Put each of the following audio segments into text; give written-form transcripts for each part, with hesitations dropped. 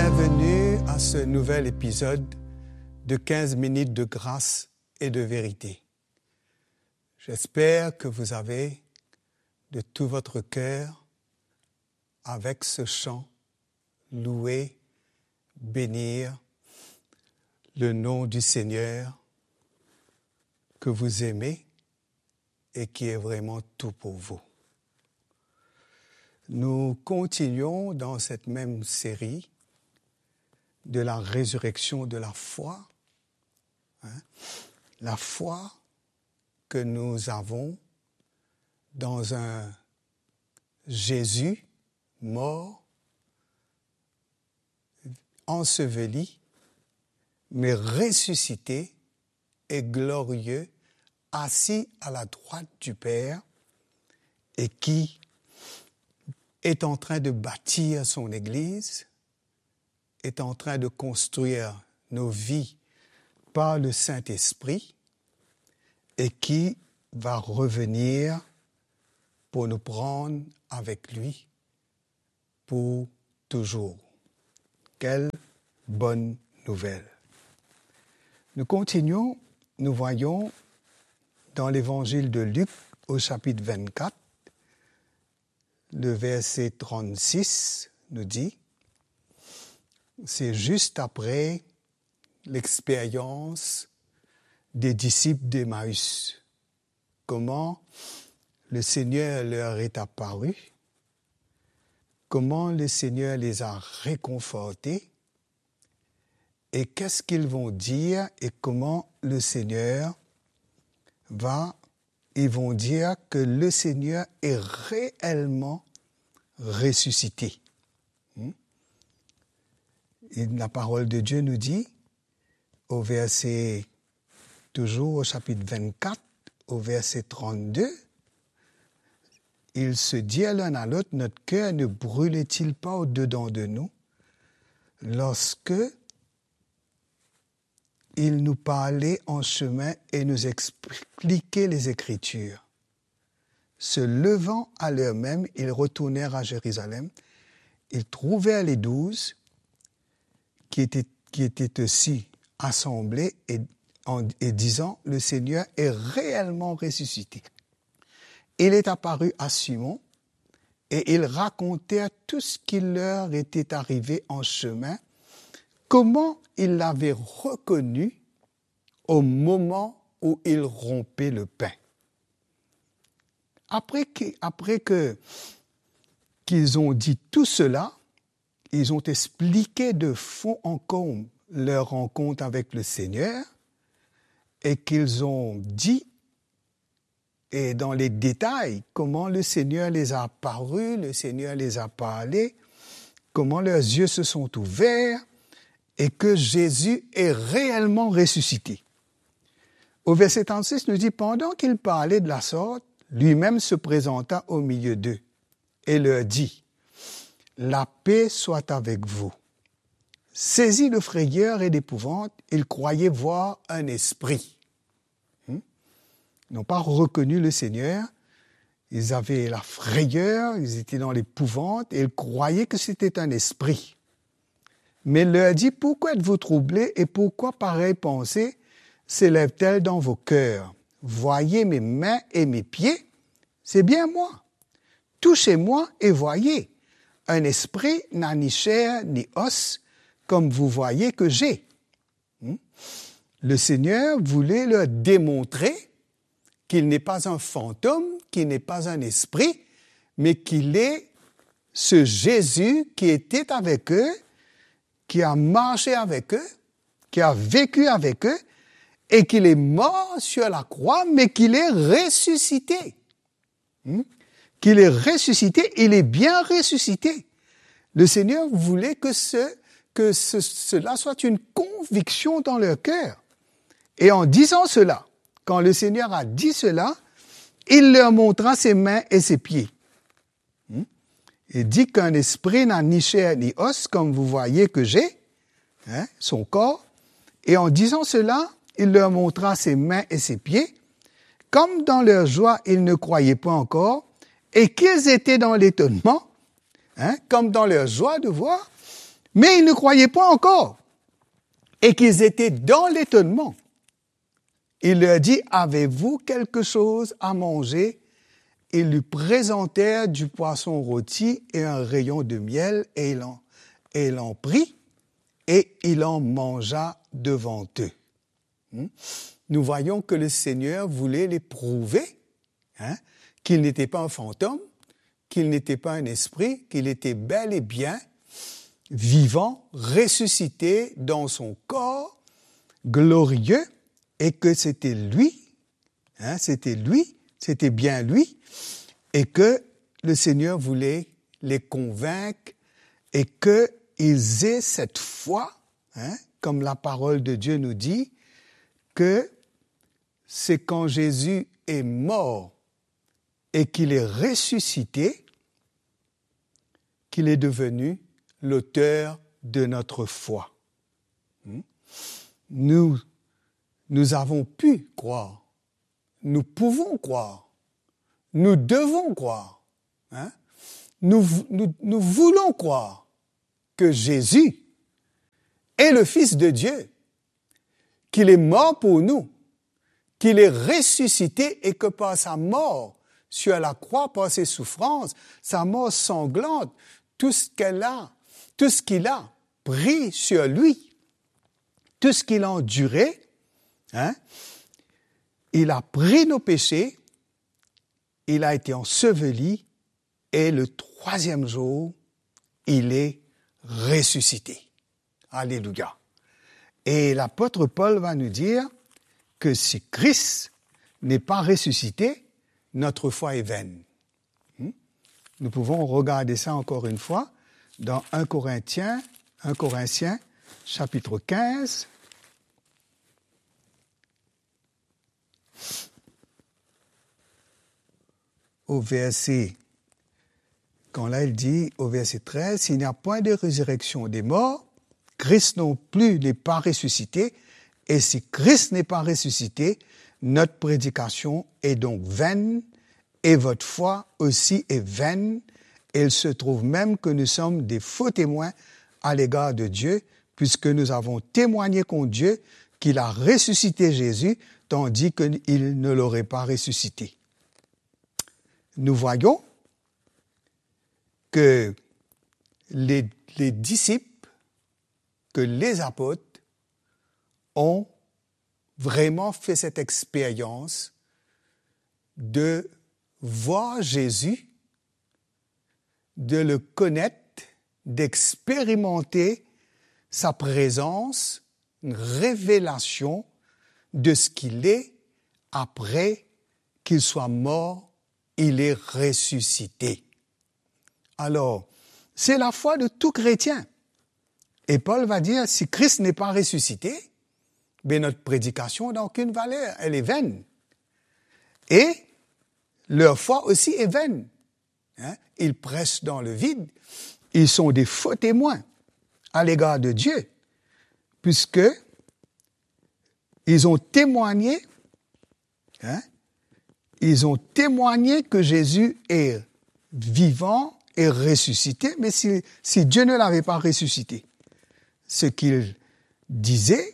Bienvenue à ce nouvel épisode de 15 minutes de grâce et de vérité. J'espère que vous avez de tout votre cœur, avec ce chant, louer, bénir le nom du Seigneur que vous aimez et qui est vraiment tout pour vous. Nous continuons dans cette même série de la résurrection de la foi. La foi que nous avons dans un Jésus mort, enseveli, mais ressuscité et glorieux, assis à la droite du Père et qui est en train de bâtir son Église, est en train de construire nos vies par le Saint-Esprit et qui va revenir pour nous prendre avec lui pour toujours. Quelle bonne nouvelle! Nous continuons, nous voyons dans l'évangile de Luc au chapitre 24, le verset 36 nous dit, c'est juste après l'expérience des disciples d'Emmaüs, comment le Seigneur leur est apparu, comment le Seigneur les a réconfortés et qu'est-ce qu'ils vont dire et comment le Seigneur ils vont dire que le Seigneur est réellement ressuscité. Et la parole de Dieu nous dit, toujours au chapitre 24, au verset 32, ils se dirent l'un à l'autre, notre cœur ne brûlait-il pas au-dedans de nous lorsque il nous parlait en chemin et nous expliquait les Écritures. Se levant à l'heure même, ils retournèrent à Jérusalem. Ils trouvèrent les 12 qui étaient aussi assemblés et disant, le Seigneur est réellement ressuscité. Il est apparu à Simon et ils racontèrent tout ce qui leur était arrivé en chemin, comment ils l'avaient reconnu au moment où ils rompaient le pain. Après qu'ils ont dit tout cela, ils ont expliqué de fond en comble leur rencontre avec le Seigneur et qu'ils ont dit, et dans les détails, comment le Seigneur les a apparus, le Seigneur les a parlé, comment leurs yeux se sont ouverts et que Jésus est réellement ressuscité. Au verset 36, nous dit, pendant qu'il parlait de la sorte, lui-même se présenta au milieu d'eux et leur dit, la paix soit avec vous. Saisis de frayeur et d'épouvante, ils croyaient voir un esprit. Ils n'ont pas reconnu le Seigneur, ils avaient la frayeur, ils étaient dans l'épouvante et ils croyaient que c'était un esprit. Mais il leur dit, pourquoi êtes-vous troublés et pourquoi pareille pensée s'élève-t-elle dans vos cœurs? Voyez mes mains et mes pieds, c'est bien moi. Touchez-moi et voyez. Un esprit n'a ni chair ni os, comme vous voyez que j'ai. Le Seigneur voulait leur démontrer qu'il n'est pas un fantôme, qu'il n'est pas un esprit, mais qu'il est ce Jésus qui était avec eux, qui a marché avec eux, qui a vécu avec eux, et qu'il est mort sur la croix, mais qu'il est ressuscité. Qu'il est ressuscité, il est bien ressuscité. Le Seigneur voulait que cela soit une conviction dans leur cœur. Et en disant cela, quand le Seigneur a dit cela, il leur montra ses mains et ses pieds. Il dit qu'un esprit n'a ni chair ni os, comme vous voyez que j'ai, son corps. Et en disant cela, il leur montra ses mains et ses pieds. Comme dans leur joie, ils ne croyaient pas encore, et qu'ils étaient dans l'étonnement, comme dans leur joie de voir, Mais ils ne croyaient pas encore et qu'ils étaient dans l'étonnement. Il leur dit, avez-vous quelque chose à manger? Ils lui présentèrent du poisson rôti et un rayon de miel et il en prit et il en mangea devant eux. Nous voyons que le Seigneur voulait les prouver qu'il n'était pas un fantôme, qu'il n'était pas un esprit, qu'il était bel et bien vivant, ressuscité dans son corps glorieux et que c'était lui, c'était bien lui, et que le Seigneur voulait les convaincre et qu'ils aient cette foi, comme la parole de Dieu nous dit, que c'est quand Jésus est mort et qu'il est ressuscité qu'il est devenu l'auteur de notre foi. Nous avons pu croire, nous pouvons croire, nous devons croire, nous voulons croire que Jésus est le Fils de Dieu, qu'il est mort pour nous, qu'il est ressuscité et que par sa mort sur la croix, par ses souffrances, sa mort sanglante, tout ce qu'il a pris sur lui, tout ce qu'il a enduré, il a pris nos péchés, il a été enseveli et le troisième jour, il est ressuscité. Alléluia. Et l'apôtre Paul va nous dire que si Christ n'est pas ressuscité, notre foi est vaine. Nous pouvons regarder ça encore une fois dans 1 Corinthiens, chapitre 15. Au verset, quand là il dit au verset 13, « S'il n'y a point de résurrection des morts, Christ non plus n'est pas ressuscité, et si Christ n'est pas ressuscité, notre prédication est donc vaine, et votre foi aussi est vaine, et il se trouve même que nous sommes des faux témoins à l'égard de Dieu, puisque nous avons témoigné contre Dieu qu'il a ressuscité Jésus, tandis qu'il ne l'aurait pas ressuscité. » Nous voyons que les disciples, que les apôtres ont vraiment fait cette expérience de voir Jésus, de le connaître, d'expérimenter sa présence, une révélation de ce qu'il est après qu'il soit mort, il est ressuscité. Alors, c'est la foi de tout chrétien. Et Paul va dire, si Christ n'est pas ressuscité, bien notre prédication n'a aucune valeur, elle est vaine. Et leur foi aussi est vaine. Ils prêchent dans le vide, ils sont des faux témoins à l'égard de Dieu, puisque ils ont témoigné, que Jésus est vivant et ressuscité, mais si Dieu ne l'avait pas ressuscité, ce qu'il disait,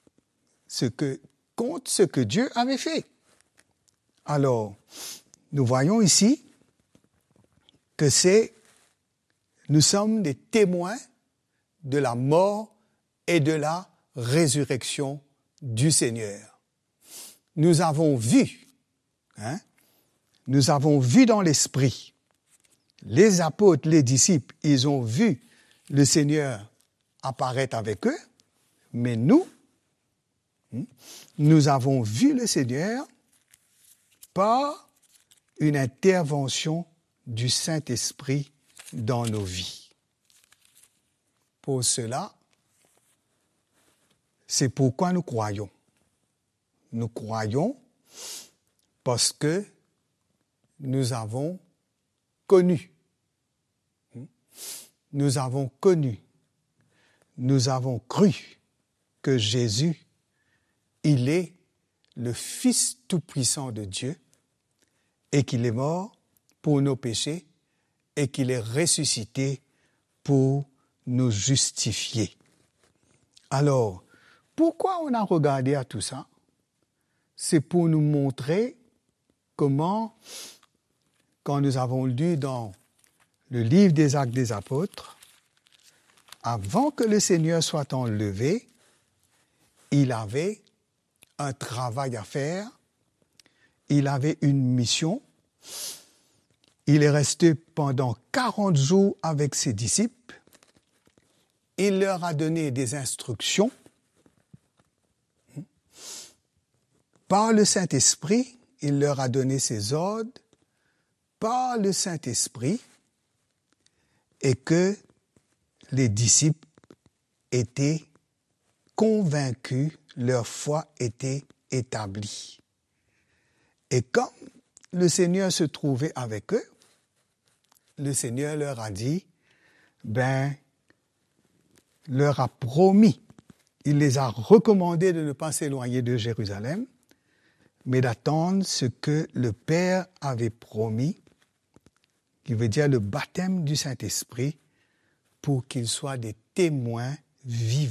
contre ce que Dieu avait fait. Alors, nous voyons ici que nous sommes des témoins de la mort et de la résurrection du Seigneur. Nous avons vu dans l'esprit, les apôtres, les disciples, ils ont vu le Seigneur apparaître avec eux, mais nous avons vu le Seigneur par une intervention du Saint-Esprit dans nos vies. Pour cela, c'est pourquoi nous croyons. Nous croyons parce que nous avons connu. Nous avons connu. Nous avons cru que Jésus, il est le Fils tout-puissant de Dieu et qu'il est mort pour nos péchés et qu'il est ressuscité pour nous justifier. Alors, pourquoi on a regardé à tout ça? C'est pour nous montrer comment, quand nous avons lu dans le livre des Actes des Apôtres, avant que le Seigneur soit enlevé, il avait un travail à faire, il avait une mission. Il est resté pendant 40 jours avec ses disciples. Il leur a donné des instructions. Par le Saint-Esprit, il leur a donné ses ordres par le Saint-Esprit et que les disciples étaient convaincus, leur foi était établie. Et comme le Seigneur se trouvait avec eux, le Seigneur leur a dit, leur a promis, il les a recommandés de ne pas s'éloigner de Jérusalem, mais d'attendre ce que le Père avait promis, qui veut dire le baptême du Saint-Esprit, pour qu'ils soient des témoins vivants